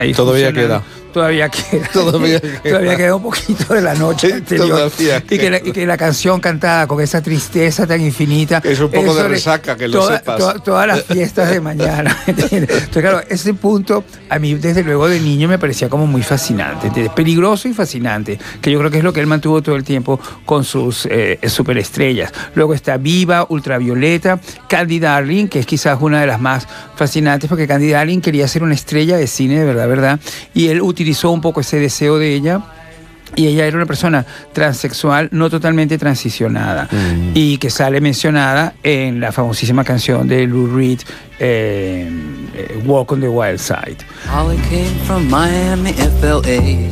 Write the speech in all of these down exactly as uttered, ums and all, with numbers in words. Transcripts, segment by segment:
ahí todavía queda. Todavía queda. Todavía queda. Todavía queda un poquito de la noche anterior. Y que, la, y que la canción cantada con esa tristeza tan infinita. Es un poco de resaca, que lo toda, sepas. Toda, todas las fiestas de mañana. Entonces, claro, ese punto a mí desde luego de niño me parecía como muy fascinante, peligroso y fascinante, que yo creo que es lo que él mantuvo todo el tiempo con sus eh, superestrellas. Luego está Viva, Ultravioleta, Candy Darling, que es quizás una de las más fascinantes, porque Candy Darling quería ser una estrella de cine, de verdad, verdad, y él utilizó un poco ese deseo de ella. Y ella era una persona transexual, no totalmente transicionada, mm. y que sale mencionada en la famosísima canción de Lou Reed, eh, Walk on the Wild Side. Holly came from Miami, F L A,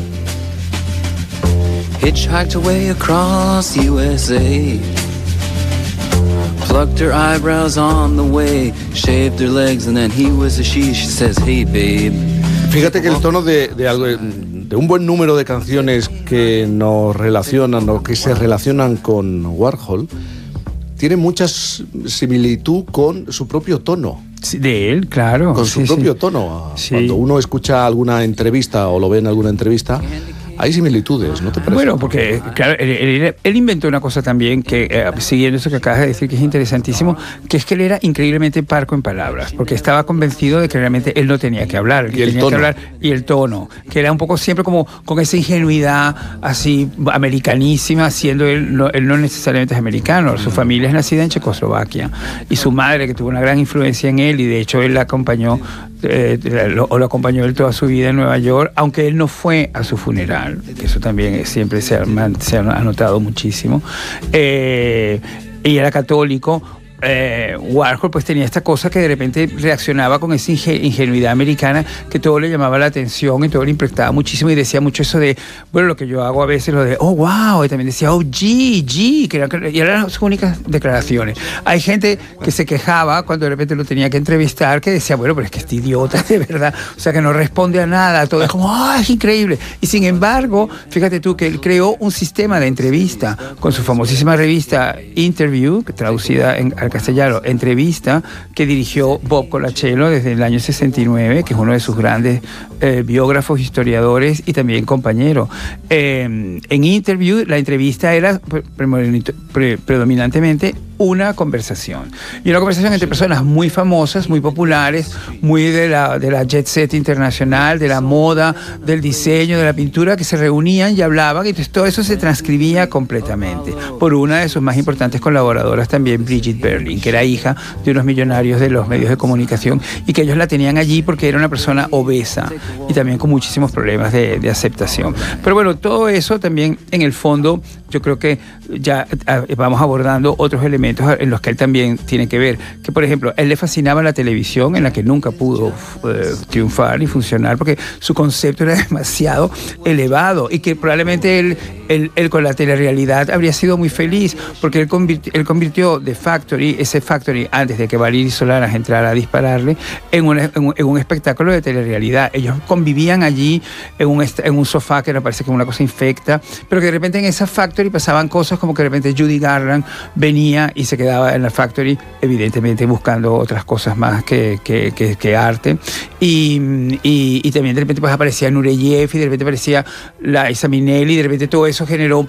hitchhiked away across U S A, plucked her eyebrows on the way, shaved her legs, and then he was a she. She says, hey babe. Fíjate que el tono de, de, algo, de un buen número de canciones que nos relacionan o que se relacionan con Warhol tiene mucha similitud con su propio tono. Sí, de él, claro. Con su sí, propio sí. tono. Sí. Cuando uno escucha alguna entrevista o lo ve en alguna entrevista, hay similitudes, ¿no te parece? Bueno, porque claro, él, él, él inventó una cosa también que, eh, siguiendo eso que acabas de decir, que es interesantísimo, que es que él era increíblemente parco en palabras, porque estaba convencido de que realmente él no tenía que hablar, el que y el tenía tono. que hablar, y el tono, que era un poco siempre como con esa ingenuidad así americanísima, siendo él no, él no necesariamente es americano, su familia es nacida en Checoslovaquia, y su madre, que tuvo una gran influencia en él, y de hecho él la acompañó, eh, lo, o lo acompañó él toda su vida en Nueva York, aunque él no fue a su funeral, que eso también siempre se ha, se ha notado muchísimo, eh, y era católico. Eh, Warhol pues tenía esta cosa que de repente reaccionaba con esa ingenuidad americana que todo le llamaba la atención y todo le impactaba muchísimo, y decía mucho eso de, bueno, lo que yo hago a veces, lo de, oh, wow, y también decía, oh, G, G, que eran, y eran sus únicas declaraciones. Hay gente que se quejaba cuando de repente lo tenía que entrevistar, que decía, bueno, pero es que este idiota, de verdad, o sea, que no responde a nada, todo es como, oh, es increíble. Y sin embargo, fíjate tú que él creó un sistema de entrevista con su famosísima revista Interview, traducida en castellano, entrevista, que dirigió Bob Colaccello desde el año sesenta y nueve, que es uno de sus grandes eh, biógrafos, historiadores y también compañero. Eh, en Interview, la entrevista era pre- pre- predominantemente una conversación. Y una conversación entre personas muy famosas, muy populares, muy de la, de la jet set internacional, de la moda, del diseño, de la pintura, que se reunían y hablaban, y entonces todo eso se transcribía completamente por una de sus más importantes colaboradoras también, Brigitte Berling, que era hija de unos millonarios de los medios de comunicación, y que ellos la tenían allí porque era una persona obesa y también con muchísimos problemas de, de aceptación. Pero bueno, todo eso también en el fondo yo creo que ya vamos abordando otros elementos en los que él también tiene que ver, que por ejemplo, a él le fascinaba la televisión, en la que nunca pudo eh, triunfar ni funcionar, porque su concepto era demasiado elevado, y que probablemente él, él, él con la telerrealidad habría sido muy feliz, porque él convirtió, él convirtió The Factory, ese Factory, antes de que Valery Solanas entrara a dispararle, en un, en un, en un espectáculo de telerrealidad. Ellos convivían allí en un, en un sofá que me parece que una cosa infecta, pero que de repente en esa Factory pasaban cosas como que de repente Judy Garland venía y se quedaba en la Factory, evidentemente buscando otras cosas más que, que, que, que arte, y, y, y también de repente pues aparecía Nureyev, y de repente aparecía la Isa Minnelli, y de repente todo eso generó un poco